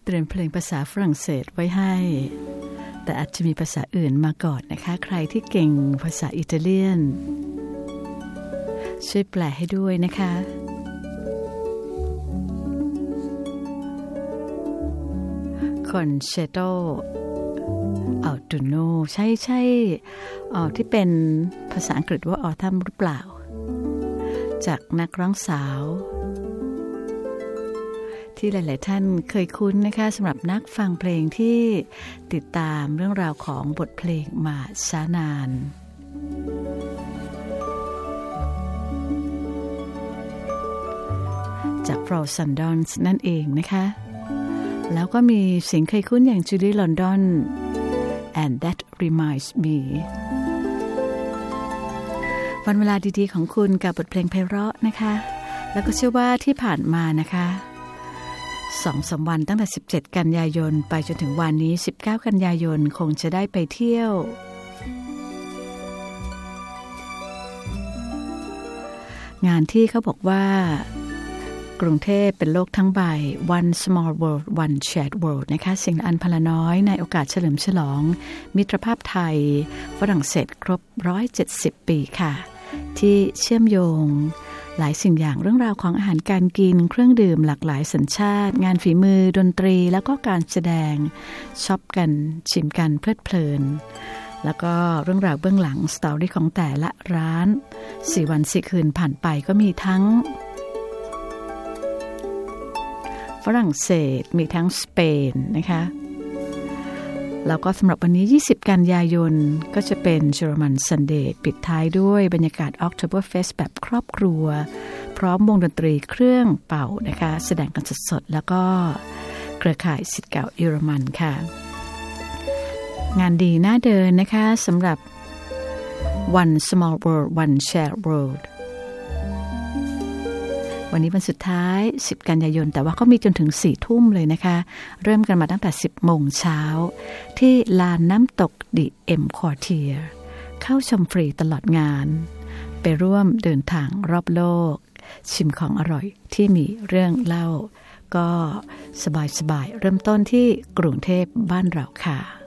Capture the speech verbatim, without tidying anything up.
เตรียมเพลงภาษาฝรั่งเศสไว้ให้แต่อาจจะมีภาษาอื่นมาก่อนนะคะใครที่เก่งภาษาอิตาเลียนช่วยแปลให้ด้วยนะคะคอนแชร์โตอัลตูโนใช่ใช่ออที่เป็นภาษาอังกฤษว่าออทัมหรือเปล่าจากนักร้องสาวที่หลายๆท่านเคยคุ้นนะคะสำหรับนักฟังเพลงที่ติดตามเรื่องราวของบทเพลงมาช้านานจากพอล ซันดอนส์นั่นเองนะคะแล้วก็มีเสียงเคยคุ้นอย่างจูลี่ ลอนดอน and that reminds me วันเวลาดีๆของคุณกับบทเพลงไพเราะนะคะแล้วก็เชื่อว่าที่ผ่านมานะคะสองสามวันตั้งแต่สิบเจ็ดกันยายนไปจนถึงวันนี้สิบเก้ากันยายนคงจะได้ไปเที่ยวงานที่เขาบอกว่ากรุงเทพเป็นโลกทั้งใบ One Small World One Shared World นะคะสิ่งละอันพละน้อยในโอกาสเฉลิมฉลองมิตรภาพไทยฝรั่งเศสครบหนึ่งร้อยเจ็ดสิบปีค่ะที่เชื่อมโยงหลายสิ่งอย่างเรื่องราวของอาหารการกินเครื่องดื่มหลากหลายสัญชาติงานฝีมือดนตรีแล้วก็การแสดงช็อปกันชิมกันเพลิดเพลินแล้วก็เรื่องราวเบื้องหลังสตอรี่ของแต่ละร้านสี่วันสี่คืนผ่านไปก็มีทั้งฝรั่งเศสมีทั้งสเปนนะคะแล้วก็สำหรับวันนี้ยี่สิบกันยายนก็จะเป็นเยอรมันซันเดย์ปิดท้ายด้วยบรรยากาศ Oktoberfest แบบครอบครัวพร้อมวงดนตรีเครื่องเป่านะคะแสดงกันสดๆแล้วก็เครือข่ายศิษย์เก่าเยอรมันค่ะงานดีน่าเดินนะคะสำหรับ One Small World One Shared World วันนี้วันสุดท้ายสิบกันยายนแต่ว่าก็มีจนถึงสี่ทุ่มเลยนะคะเริ่มกันมาตั้งแต่สิบโมงเช้าที่ลานน้ำตกดิเอ็มควอเทียร์เข้าชมฟรีตลอดงานไปร่วมเดินทางรอบโลกชิมของอร่อยที่มีเรื่องเล่าก็สบายๆเริ่มต้นที่กรุงเทพบ้านเราค่ะ